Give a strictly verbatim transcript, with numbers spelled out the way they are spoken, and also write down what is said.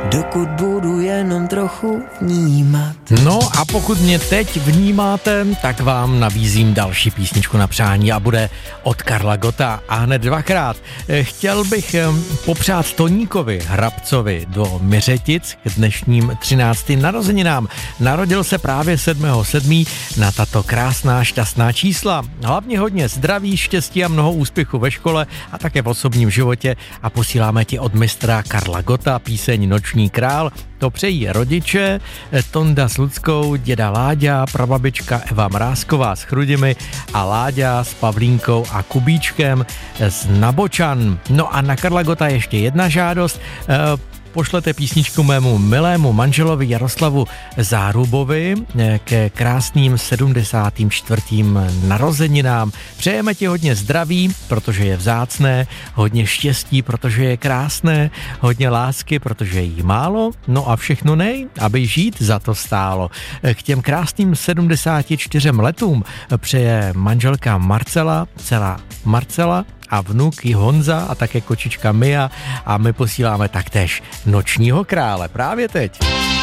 dokud budu jenom trochu vnímat. No a pokud mě teď vnímáte, tak vám nabízím další písničku na přání a bude od Karla Gotta a hned dvakrát. Chtěl bych popřát Toníkovi Hrabcovi do Miřetic k dnešním třináctým narozeninám. Narodil se právě sedmého sedmého na tato krásná šťastná čísla. Hlavně hodně zdraví, štěstí a mnoho úspěchu ve škole a také v osobním životě a posíláme ti od mistra Karla Gotta píseň Noční král. To přejí rodiče, Tonda s Luckou, děda Láďa, prababička Eva Mrázková s Chrudimi a Láďa s Pavlínkou a Kubíčkem z Nabočan. No a na Karla Gotta ještě jedna žádost. Pošlete písničku mému milému manželovi Jaroslavu Zárubovi ke krásným sedmdesátým čtvrtým narozeninám. Přejeme ti hodně zdraví, protože je vzácné, hodně štěstí, protože je krásné, hodně lásky, protože je jí málo, no a všechno nej, aby žít za to stálo. K těm krásným sedmdesáti čtyřem letům přeje manželka Marcela, celá Marcela, a vnuk i Honza a také kočička Mia a my posíláme taktéž Nočního krále právě teď.